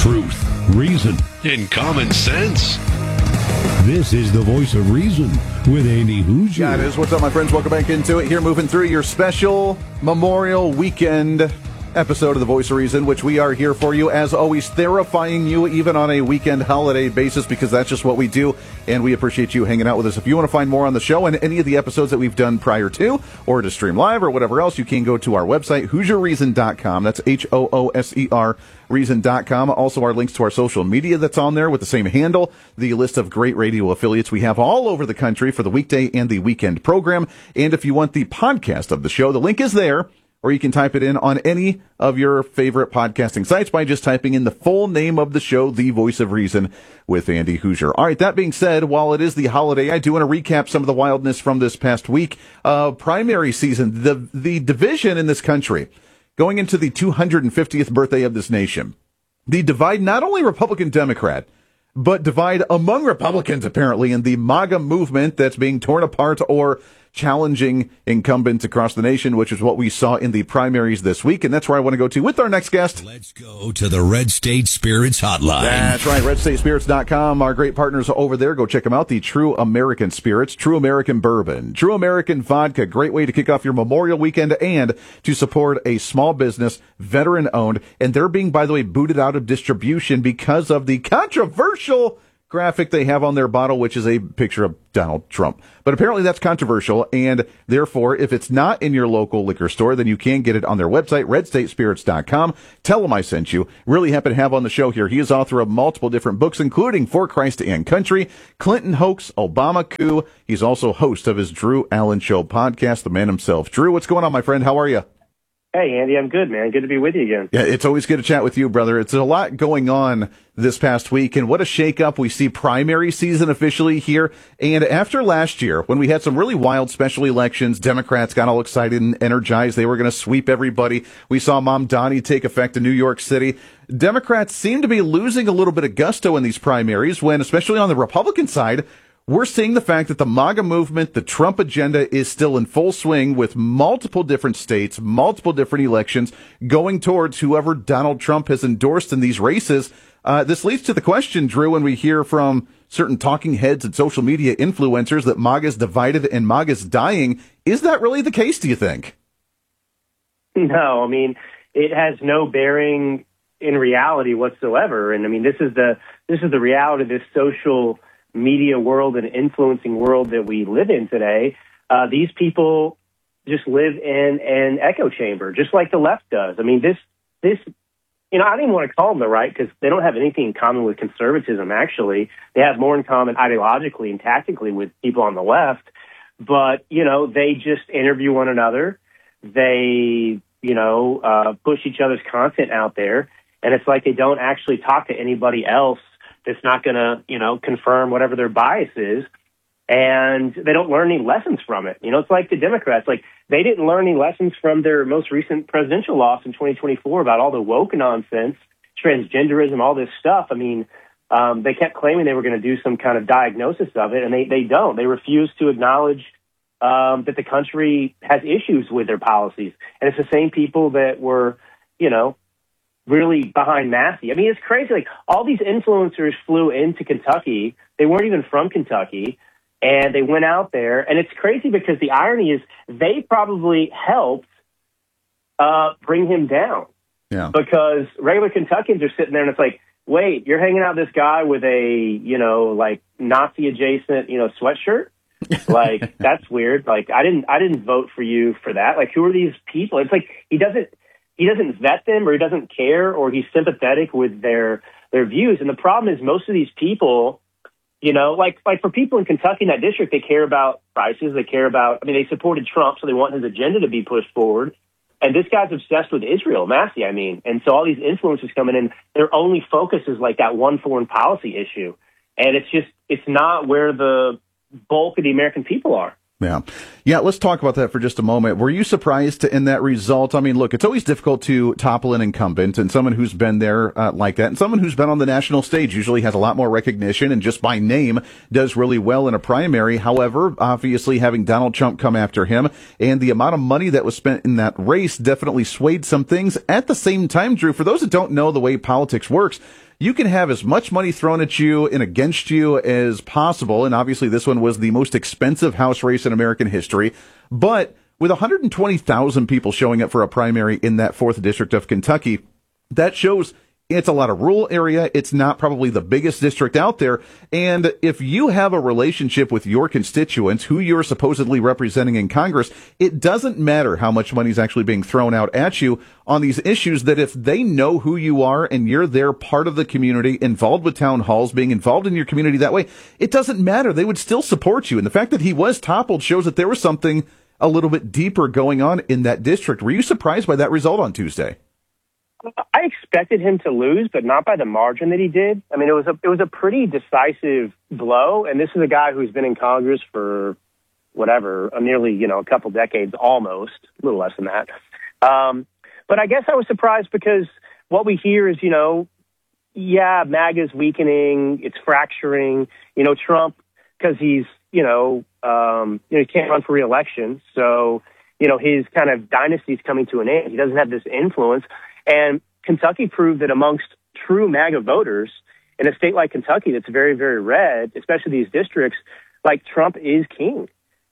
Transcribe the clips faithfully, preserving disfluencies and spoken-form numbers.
truth, reason, and common sense. This is the voice of reason with Andy Hooser. Yeah, it is. What's up, my friends? Welcome back into it. Here, moving through your special Memorial Weekend episode of The Voice of Reason, which we are here for you, as always, therifying you even on a weekend holiday basis, because that's just what we do, and we appreciate you hanging out with us. If you want to find more on the show and any of the episodes that we've done prior to, or to stream live, or whatever else, you can go to our website, hoosier reason dot com. That's H O O S E R reason dot com. Also, our links to our social media that's on there with the same handle, the list of great radio affiliates we have all over the country for the weekday and the weekend program. And if you want the podcast of the show, the link is there, or you can type it in on any of your favorite podcasting sites by just typing in the full name of the show, The Voice of Reason with Andy Hooser. All right, that being said, while it is the holiday, I do want to recap some of the wildness from this past week. Uh, primary season, the, the division in this country, going into the two hundred fiftieth birthday of this nation. The divide, not only Republican-Democrat, but divide among Republicans, apparently, in the MAGA movement that's being torn apart or challenging incumbents across the nation, which is what we saw in the primaries this week. And that's where I want to go to with our next guest. Let's go to the Red State Spirits Hotline. That's right, red state spirits dot com. Our great partners over there. Go check them out. The True American Spirits, True American Bourbon, True American Vodka. Great way to kick off your Memorial Weekend and to support a small business, veteran-owned. And they're being, by the way, booted out of distribution because of the controversial graphic they have on their bottle, which is a picture of Donald Trump. But apparently that's controversial, and therefore, if it's not in your local liquor store, then you can get it on their website, red state spirits dot com. Tell them I sent you. Really happy to have on the show here. He is author of multiple different books, including For Christ and Country, Clinton Hoax, Obama Coup. He's also host of his Drew Allen Show podcast, the man himself. Drew, what's going on, my friend? How are you? Hey, Andy, I'm good, man. Good to be with you again. Yeah, it's always good to chat with you, brother. It's a lot going on this past week, and what a shakeup. We see primary season officially here. And after last year, when we had some really wild special elections, Democrats got all excited and energized. They were going to sweep everybody. We saw Mamdani take effect in New York City. Democrats seem to be losing a little bit of gusto in these primaries when, especially on the Republican side, we're seeing the fact that the MAGA movement, the Trump agenda, is still in full swing with multiple different states, multiple different elections going towards whoever Donald Trump has endorsed in these races. Uh, this leads to the question, Drew, when we hear from certain talking heads and social media influencers that MAGA's divided and MAGA's dying. Is that really the case, do you think? No, I mean, it has no bearing in reality whatsoever. And I mean, this is the this is the reality of this social media world and influencing world that we live in today. Uh, these people just live in an echo chamber, just like the left does. I mean, this, this, you know, I don't even want to call them the right because they don't have anything in common with conservatism, actually. They have more in common ideologically and tactically with people on the left. But, you know, they just interview one another. They, you know, uh, push each other's content out there. And it's like they don't actually talk to anybody else that's not going to, you know, confirm whatever their bias is. And they don't learn any lessons from it. You know, it's like the Democrats. Like, they didn't learn any lessons from their most recent presidential loss in twenty twenty-four about all the woke nonsense, transgenderism, all this stuff. I mean, um, they kept claiming they were going to do some kind of diagnosis of it, and they, they don't. They refuse to acknowledge um, that the country has issues with their policies. And it's the same people that were, you know, really behind Massey. I mean, it's crazy. Like, all these influencers flew into Kentucky. They weren't even from Kentucky, and they went out there. And it's crazy because the irony is they probably helped uh, bring him down. Yeah. Because regular Kentuckians are sitting there, and it's like, wait, you're hanging out with this guy with a, you know, like Nazi adjacent, you know, sweatshirt? Like, that's weird. Like, I didn't, I didn't vote for you for that. Like, who are these people? It's like he doesn't. He doesn't vet them, or he doesn't care, or he's sympathetic with their their views. And the problem is most of these people, you know, like like for people in Kentucky in that district, they care about prices. They care about, I mean, they supported Trump, so they want his agenda to be pushed forward. And this guy's obsessed with Israel, Massey, I mean. And so all these influencers coming in, their only focus is like that one foreign policy issue. And it's just, it's not where the bulk of the American people are. Yeah. Yeah, let's talk about that for just a moment. Were you surprised in that result? I mean, look, it's always difficult to topple an incumbent, and someone who's been there uh, like that, and someone who's been on the national stage usually has a lot more recognition and just by name does really well in a primary. However, obviously having Donald Trump come after him and the amount of money that was spent in that race definitely swayed some things. At the same time, Drew, for those that don't know the way politics works, you can have as much money thrown at you and against you as possible, and obviously this one was the most expensive House race in American history, but with one hundred twenty thousand people showing up for a primary in that fourth District of Kentucky, that shows it's a lot of rural area. It's not probably the biggest district out there. And if you have a relationship with your constituents, who you're supposedly representing in Congress, it doesn't matter how much money is actually being thrown out at you on these issues, that if they know who you are and you're there, part of the community, involved with town halls, being involved in your community that way, it doesn't matter. They would still support you. And the fact that he was toppled shows that there was something a little bit deeper going on in that district. Were you surprised by that result on Tuesday? I expected him to lose, but not by the margin that he did. I mean, it was a it was a pretty decisive blow, and this is a guy who's been in Congress for whatever, a nearly you know a couple decades, almost a little less than that. Um, but I guess I was surprised because what we hear is, you know, yeah, MAGA's weakening, it's fracturing. You know, Trump, because he's you know um, you know he can't run for re-election, so you know his kind of dynasty's coming to an end. He doesn't have this influence. And Kentucky proved that amongst true MAGA voters in a state like Kentucky that's very, very red, especially these districts, like Trump is king.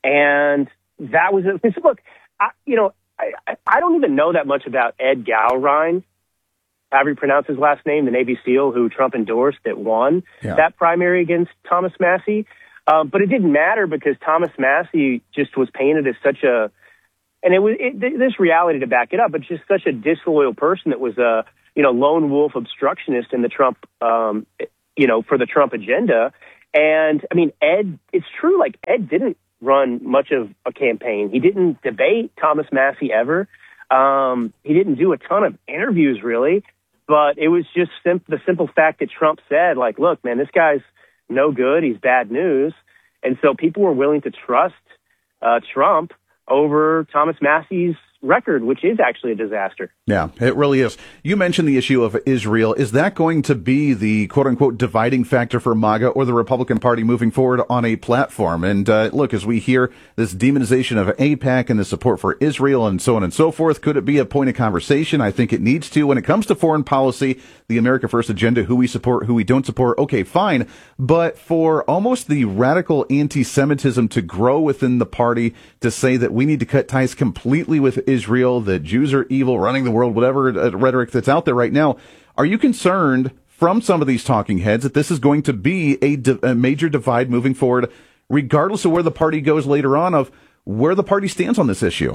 And that was it. Look, I, you know, I, I don't even know that much about Ed Gowrine, however you pronounce his last name, the Navy SEAL who Trump endorsed that won yeah. that primary against Thomas Massie. Um, but it didn't matter because Thomas Massie just was painted as such a And it was it, this reality to back it up, but just such a disloyal person that was a you know lone wolf obstructionist in the Trump um, you know for the Trump agenda. And I mean, Ed, it's true. Like Ed didn't run much of a campaign. He didn't debate Thomas Massie ever. Um, he didn't do a ton of interviews really. But it was just sim- the simple fact that Trump said, like, look, man, this guy's no good. He's bad news. And so people were willing to trust uh, Trump over Thomas Massie's record, which is actually a disaster. Yeah, it really is. You mentioned the issue of Israel. Is that going to be the quote-unquote dividing factor for MAGA or the Republican Party moving forward on a platform? And uh, look, as we hear this demonization of AIPAC and the support for Israel and so on and so forth, could it be a point of conversation? I think it needs to. When it comes to foreign policy, the America First agenda, who we support, who we don't support, okay, fine. But for almost the radical anti-Semitism to grow within the party to say that we need to cut ties completely with Israel, that Jews are evil, running the world, whatever uh, rhetoric that's out there right now, are you concerned from some of these talking heads that this is going to be a, di- a major divide moving forward, regardless of where the party goes later on, of where the party stands on this issue?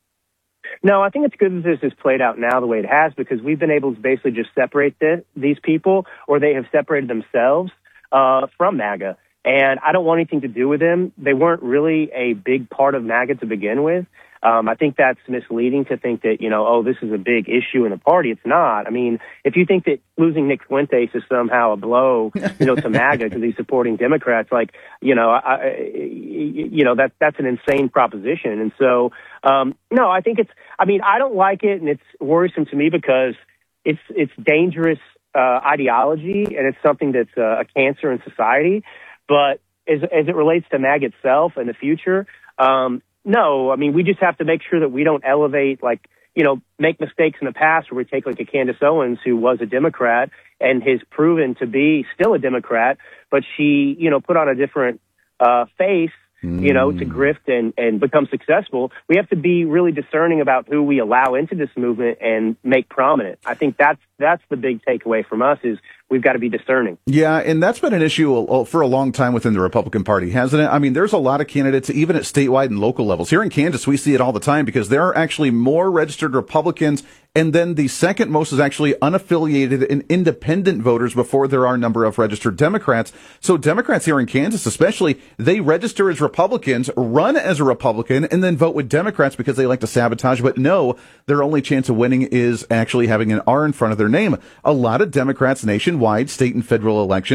No, I think it's good that this is played out now the way it has, because we've been able to basically just separate the, these people, or they have separated themselves uh, from MAGA. And I don't want anything to do with them. They weren't really a big part of MAGA to begin with. Um, I think that's misleading to think that, you know, oh, this is a big issue in the party. It's not. I mean, if you think that losing Nick Fuentes is somehow a blow, you know, to MAGA because he's supporting Democrats, like, you know, I, you know, that that's an insane proposition. And so, um, no, I think it's, I mean, I don't like it, and it's worrisome to me because it's it's dangerous uh, ideology, and it's something that's uh, a cancer in society. But as as it relates to MAGA itself and the future, um, no, I mean, we just have to make sure that we don't elevate, like, you know, make mistakes in the past where we take like a Candace Owens, who was a Democrat and has proven to be still a Democrat, but she, you know, put on a different uh, face, mm. you know, to grift and, and become successful. We have to be really discerning about who we allow into this movement and make prominent. I think that's that's the big takeaway from us is we've got to be discerning. Yeah, and that's been an issue for a long time within the Republican Party, hasn't it? I mean, there's a lot of candidates, even at statewide and local levels. Here in Kansas, we see it all the time because there are actually more registered Republicans, and then the second most is actually unaffiliated and independent voters before there are a number of registered Democrats. So Democrats here in Kansas especially, they register as Republicans, run as a Republican, and then vote with Democrats because they like to sabotage. But no, their only chance of winning is actually having an R in front of their name. A lot of Democrats nationwide, state and federal elections,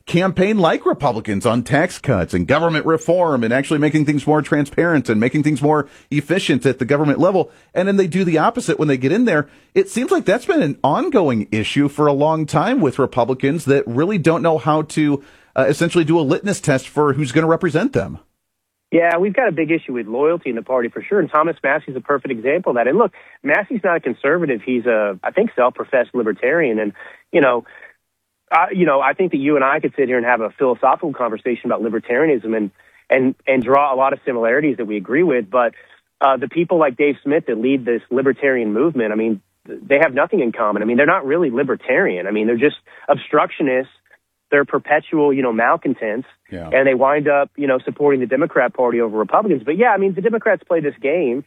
campaign like Republicans on tax cuts and government reform and actually making things more transparent and making things more efficient at the government level. And then they do the opposite when they get in there. It seems like that's been an ongoing issue for a long time with Republicans that really don't know how to uh, essentially do a litmus test for who's going to represent them. Yeah, we've got a big issue with loyalty in the party for sure, and Thomas Massie's a perfect example of that. And look, Massie's not a conservative; he's a, I think, self-professed libertarian. And you know, I, you know, I think that you and I could sit here and have a philosophical conversation about libertarianism and and and draw a lot of similarities that we agree with. But uh, the people like Dave Smith that lead this libertarian movement, I mean, they have nothing in common. I mean, they're not really libertarian. I mean, they're just obstructionists. They're perpetual, you know, malcontents, yeah. And they wind up, you know, supporting the Democrat Party over Republicans. But yeah, I mean, the Democrats play this game,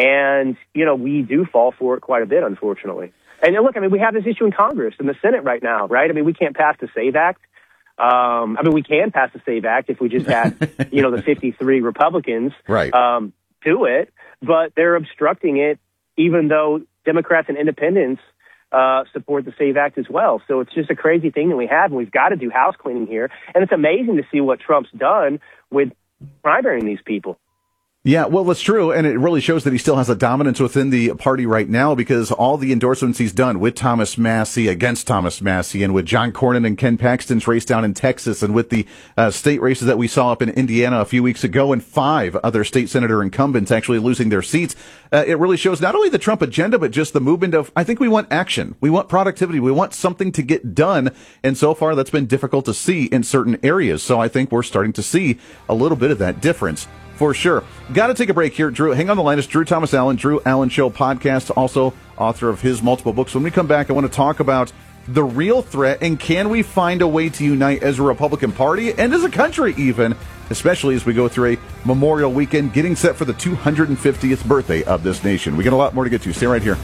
and you know, we do fall for it quite a bit, unfortunately. And look, I mean, we have this issue in Congress, in the Senate right now, right? I mean, we can't pass the SAVE Act. Um, I mean, we can pass the SAVE Act if we just had, you know, the fifty-three Republicans right. um, do it, but they're obstructing it, even though Democrats and independents uh, support the SAVE Act as well. So it's just a crazy thing that we have, and we've got to do house cleaning here. And it's amazing to see what Trump's done with primarying these people. Yeah, well, that's true, and it really shows that he still has a dominance within the party right now, because all the endorsements he's done with Thomas Massie, against Thomas Massie, and with John Cornyn and Ken Paxton's race down in Texas, and with the uh, state races that we saw up in Indiana a few weeks ago, and five other state senator incumbents actually losing their seats, uh, it really shows not only the Trump agenda, but just the movement of, I think we want action, we want productivity, we want something to get done, and so far that's been difficult to see in certain areas, so I think we're starting to see a little bit of that difference. For sure. Got to take a break here, Drew. Hang on the line. It's Drew Thomas Allen, Drew Allen Show podcast, also author of his multiple books. When we come back, I want to talk about the real threat and can we find a way to unite as a Republican Party and as a country even, especially as we go through a Memorial Weekend, getting set for the two hundred fiftieth birthday of this nation. We got a lot more to get to. Stay right here.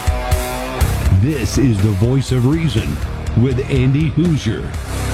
This is the Voice of Reason with Andy Hoosier.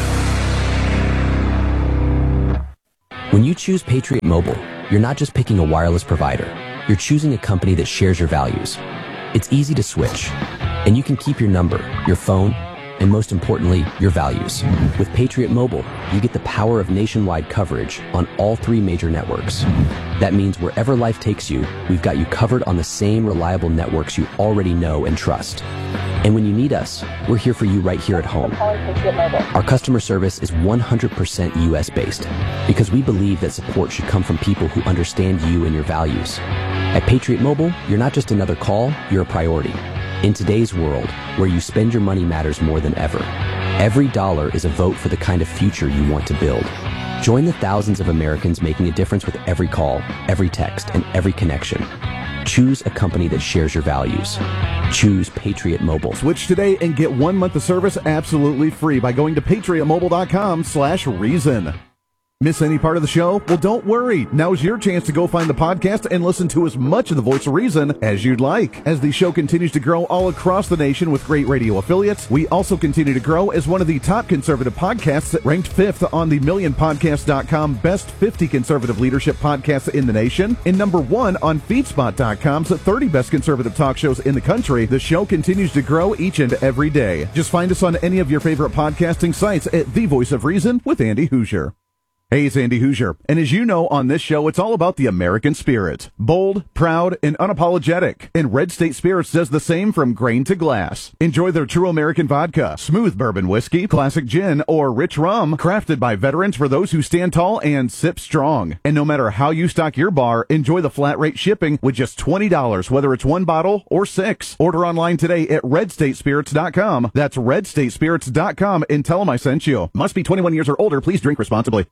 When you choose Patriot Mobile, you're not just picking a wireless provider. You're choosing a company that shares your values. It's easy to switch, and you can keep your number, your phone, and most importantly, your values. With Patriot Mobile, you get the power of nationwide coverage on all three major networks. That means wherever life takes you, we've got you covered on the same reliable networks you already know and trust. And when you need us, we're here for you right here at home. Our customer service is one hundred percent U S based because we believe that support should come from people who understand you and your values. At Patriot Mobile, you're not just another call, you're a priority. In today's world, where you spend your money matters more than ever, every dollar is a vote for the kind of future you want to build. Join the thousands of Americans making a difference with every call, every text, and every connection. Choose a company that shares your values. Choose Patriot Mobile. Switch today and get one month of service absolutely free by going to patriotmobile.com slash reason. Miss any part of the show? Well, don't worry. Now's your chance to go find the podcast and listen to as much of the Voice of Reason as you'd like. As the show continues to grow all across the nation with great radio affiliates, we also continue to grow as one of the top conservative podcasts, ranked fifth on the million podcast dot com Best fifty Conservative Leadership Podcasts in the nation, and number one on feedspot dot com's thirty Best Conservative Talk Shows in the country. The show continues to grow each and every day. Just find us on any of your favorite podcasting sites at The Voice of Reason with Andy Hoosier. Hey, it's Andy Hoosier, and as you know, on this show, it's all about the American spirit. Bold, proud, and unapologetic. And Red State Spirits does the same from grain to glass. Enjoy their true American vodka, smooth bourbon whiskey, classic gin, or rich rum, crafted by veterans for those who stand tall and sip strong. And no matter how you stock your bar, enjoy the flat rate shipping with just twenty dollars, whether it's one bottle or six. Order online today at red state spirits dot com. That's red state spirits dot com and tell them I sent you. Must be twenty-one years or older. Please drink responsibly.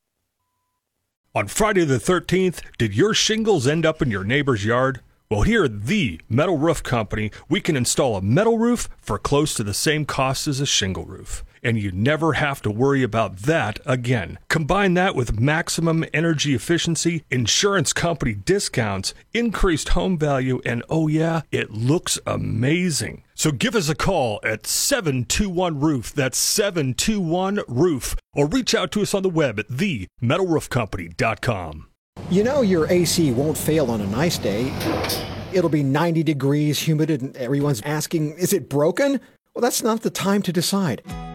On Friday the thirteenth, did your shingles end up in your neighbor's yard? Well, here at the Metal Roof Company, we can install a metal roof for close to the same cost as a shingle roof. And you never have to worry about that again. Combine that with maximum energy efficiency, insurance company discounts, increased home value, and oh yeah, it looks amazing. So give us a call at seven two one roof, that's seven two one roof, or reach out to us on the web at the metal roof company dot com. You know your A C won't fail on a nice day. It'll be ninety degrees, humid, and everyone's asking, is it broken? Well, that's not the time to decide.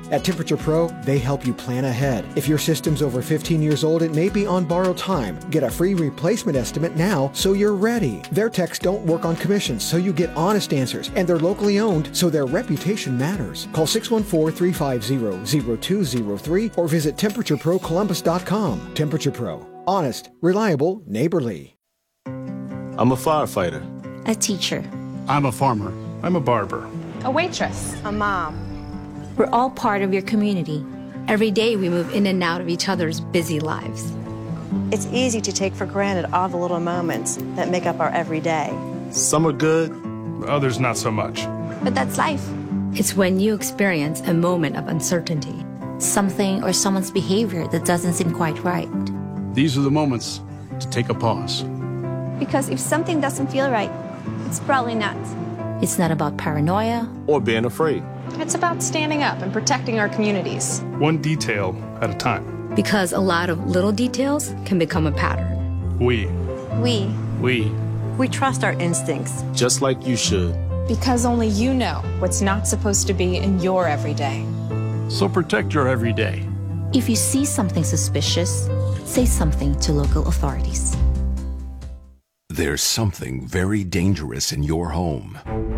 At Temperature Pro, they help you plan ahead. If your system's over fifteen years old, it may be on borrowed time. Get a free replacement estimate now so you're ready. Their techs don't work on commissions, so you get honest answers. And they're locally owned, so their reputation matters. Call six one four, three five zero, zero two zero three or visit temperature pro columbus dot com. Temperature Pro. Honest, reliable, neighborly. I'm a firefighter. A teacher. I'm a farmer. I'm a barber. A waitress. A mom. We're all part of your community. Every day we move in and out of each other's busy lives. It's easy to take for granted all the little moments that make up our everyday. Some are good, others not so much. But that's life. It's when you experience a moment of uncertainty. Something or someone's behavior that doesn't seem quite right. These are the moments to take a pause. Because if something doesn't feel right, it's probably not. It's not about paranoia or being afraid. It's about standing up and protecting our communities. One detail at a time. Because a lot of little details can become a pattern. We. We. We. We trust our instincts. Just like you should. Because only you know what's not supposed to be in your everyday. So protect your everyday. If you see something suspicious, say something to local authorities. There's something very dangerous in your home.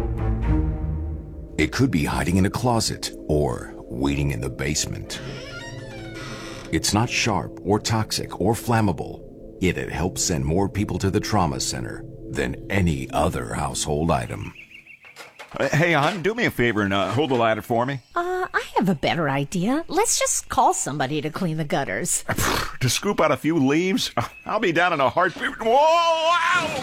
It could be hiding in a closet or waiting in the basement. It's not sharp or toxic or flammable, yet it helps send more people to the trauma center than any other household item. Uh, hey, hon, do me a favor and uh, hold the ladder for me. Uh, I have a better idea. Let's just call somebody to clean the gutters. To scoop out a few leaves? I'll be down in a heartbeat. Whoa!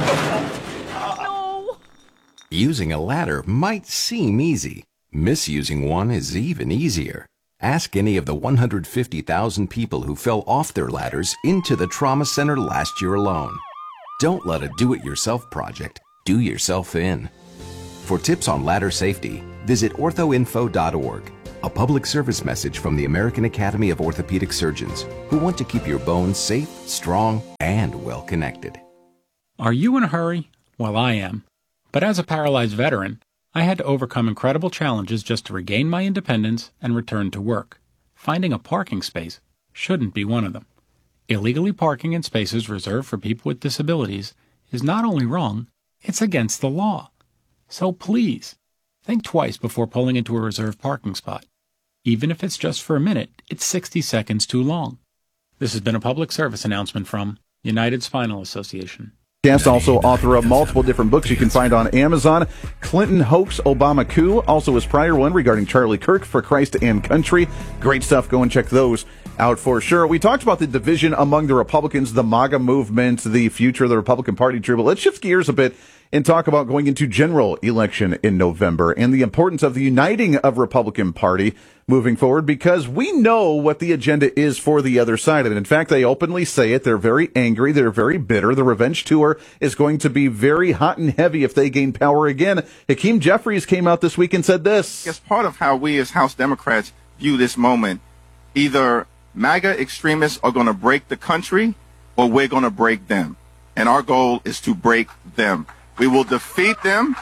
Ow! No! Using a ladder might seem easy. Misusing one is even easier. Ask any of the one hundred fifty thousand people who fell off their ladders into the trauma center last year alone. Don't let a do-it-yourself project do yourself in. For tips on ladder safety, visit ortho info dot org, a public service message from the American Academy of Orthopedic Surgeons, who want to keep your bones safe, strong, and well-connected. Are you in a hurry? Well, I am. But as a paralyzed veteran, I had to overcome incredible challenges just to regain my independence and return to work. Finding a parking space shouldn't be one of them. Illegally parking in spaces reserved for people with disabilities is not only wrong, it's against the law. So please, think twice before pulling into a reserved parking spot. Even if it's just for a minute, it's sixty seconds too long. This has been a public service announcement from United Spinal Association. Guest, also author of multiple different books you can find on Amazon. Clinton Hoax, Obama Coup. Also his prior one regarding Charlie Kirk, For Christ and Country. Great stuff. Go and check those out for sure. We talked about the division among the Republicans, the MAGA movement, the future of the Republican Party, Drew. But let's shift gears a bit and talk about going into general election in November and the importance of the uniting of Republican Party moving forward, because we know what the agenda is for the other side. And in fact, they openly say it. They're very angry. They're very bitter. The revenge tour is going to be very hot and heavy if they gain power again. Hakeem Jeffries came out this week and said this. As part of how we as House Democrats view this moment, either MAGA extremists are going to break the country or we're going to break them. And our goal is to break them. We will defeat them.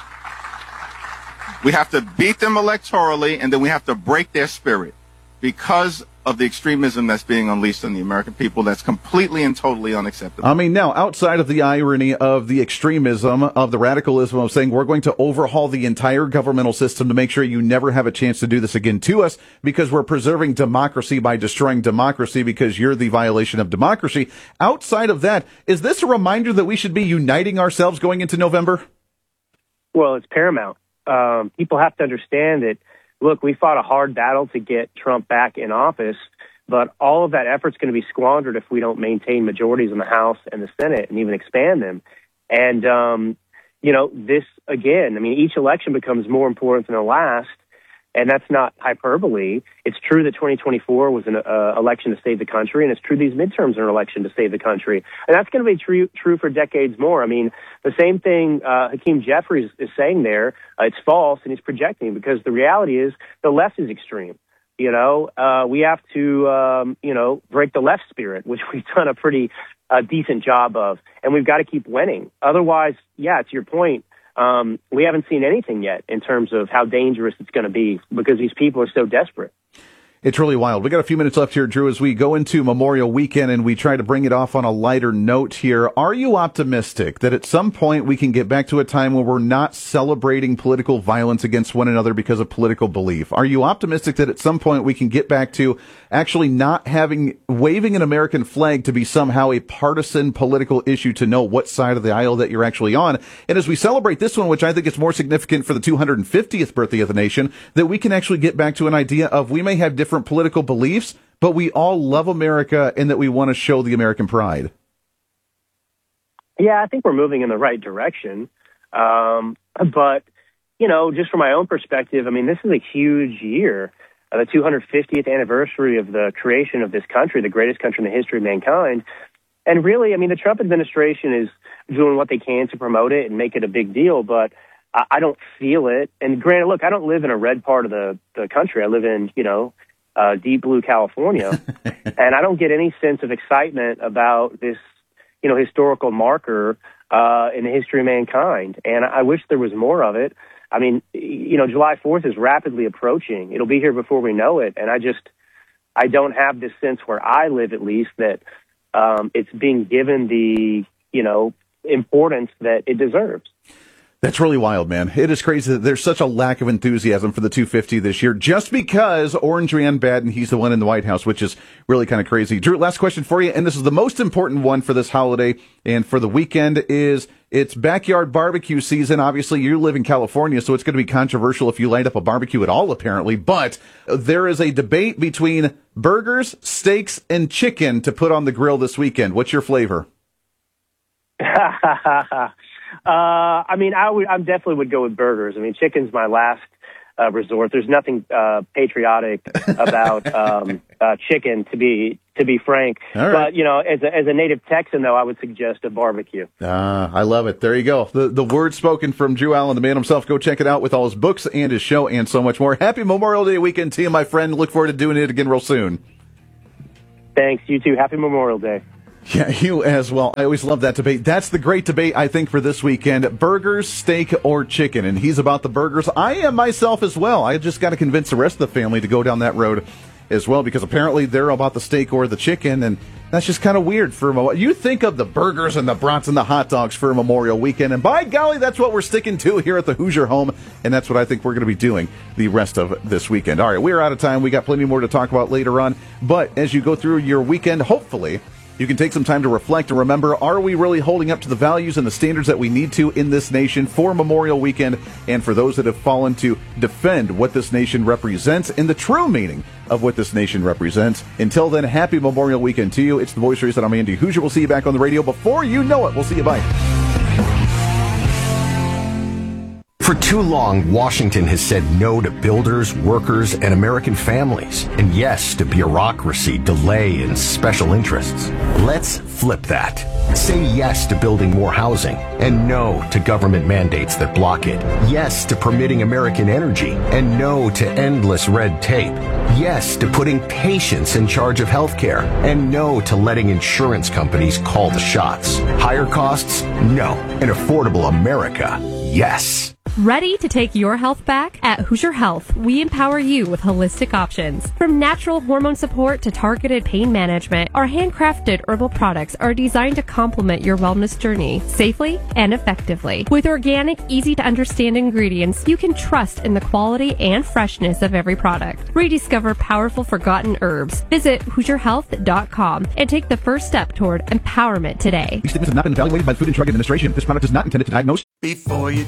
We have to beat them electorally, and then we have to break their spirit because of the extremism that's being unleashed on the American people. That's completely and totally unacceptable. I mean, now, outside of the irony of the extremism, of the radicalism of saying we're going to overhaul the entire governmental system to make sure you never have a chance to do this again to us because we're preserving democracy by destroying democracy because you're the violation of democracy. Outside of that, is this a reminder that we should be uniting ourselves going into November? Well, it's paramount. Um, people have to understand that, look, we fought a hard battle to get Trump back in office, but all of that effort's going to be squandered if we don't maintain majorities in the House and the Senate and even expand them. And, um, you know, this, again, I mean, each election becomes more important than the last, and that's not hyperbole. It's true that twenty twenty-four was an uh, election to save the country, and it's true these midterms are an election to save the country. And that's going to be true, true for decades more. I mean, the same thing uh, Hakeem Jeffries is saying there, uh, it's false, and he's projecting, because the reality is the left is extreme. You know, uh, we have to, um, you know, break the left spirit, which we've done a pretty uh, decent job of, and we've got to keep winning. Otherwise, yeah, to your point, um, we haven't seen anything yet in terms of how dangerous it's going to be because these people are so desperate. It's really wild. We got a few minutes left here, Drew, as we go into Memorial Weekend and we try to bring it off on a lighter note here. Are you optimistic that at some point we can get back to a time where we're not celebrating political violence against one another because of political belief? Are you optimistic that at some point we can get back to actually not having, waving an American flag to be somehow a partisan political issue to know what side of the aisle that you're actually on? And as we celebrate this one, which I think is more significant for the two hundred fiftieth birthday of the nation, that we can actually get back to an idea of we may have different different political beliefs, but we all love America and that we want to show the American pride. Yeah, I think we're moving in the right direction. Um, but, you know, just from my own perspective, I mean, this is a huge year, uh, the two hundred fiftieth anniversary of the creation of this country, the greatest country in the history of mankind. And really, I mean, the Trump administration is doing what they can to promote it and make it a big deal, but I, I don't feel it. And granted, look, I don't live in a red part of the, the country. I live in, you know, Uh, deep blue California, and I don't get any sense of excitement about this, you know, historical marker uh, in the history of mankind. And I wish there was more of it. I mean, you know, July fourth is rapidly approaching. It'll be here before we know it. And I just, I don't have this sense where I live, at least, that um, it's being given the, you know, importance that it deserves. That's really wild, man. It is crazy that there's such a lack of enthusiasm for the two fifty this year just because Orange ran bad and he's the one in the White House, which is really kind of crazy. Drew, last question for you, and this is the most important one for this holiday and for the weekend, is it's backyard barbecue season. Obviously, you live in California, so it's going to be controversial if you light up a barbecue at all, apparently. But there is a debate between burgers, steaks, and chicken to put on the grill this weekend. What's your flavor? Uh, I mean, I would, I definitely would go with burgers. I mean, chicken's my last uh, resort. There's nothing uh, patriotic about um, uh, chicken, to be to be frank. All right. But you know, as a, as a native Texan, though, I would suggest a barbecue. Ah, I love it. There you go. The the word spoken from Drew Allen, the man himself. Go check it out with all his books and his show and so much more. Happy Memorial Day weekend to you, my friend. Look forward to doing it again real soon. Thanks. You too. Happy Memorial Day. Yeah, you as well. I always love that debate. That's the great debate, I think, for this weekend. Burgers, steak, or chicken. And he's about the burgers. I am myself as well. I just got to convince the rest of the family to go down that road as well, because apparently they're about the steak or the chicken, and that's just kind of weird for a moment. You think of the burgers and the brats and the hot dogs for a Memorial Weekend, and by golly, that's what we're sticking to here at the Hoosier home, and that's what I think we're going to be doing the rest of this weekend. All right, we're out of time. We got plenty more to talk about later on, but as you go through your weekend, hopefully you can take some time to reflect and remember, are we really holding up to the values and the standards that we need to in this nation for Memorial Weekend, and for those that have fallen to defend what this nation represents and the true meaning of what this nation represents. Until then, happy Memorial Weekend to you. It's the Voice Reason. I'm Andy Hoosier. We'll see you back on the radio before you know it. We'll see you. Bye. For too long, Washington has said no to builders, workers, and American families, and yes to bureaucracy, delay, and special interests. Let's flip that. Say yes to building more housing, and no to government mandates that block it. Yes to permitting American energy, and no to endless red tape. Yes to putting patients in charge of healthcare, and no to letting insurance companies call the shots. Higher costs? No. An affordable America? Yes. Ready to take your health back? At Hoosier Health, we empower you with holistic options. From natural hormone support to targeted pain management, our handcrafted herbal products are designed to complement your wellness journey safely and effectively. With organic, easy-to-understand ingredients, you can trust in the quality and freshness of every product. Rediscover powerful forgotten herbs. Visit Hoosier Health dot com and take the first step toward empowerment today. These statements have not been evaluated by the Food and Drug Administration. This product is not intended to diagnose. Before you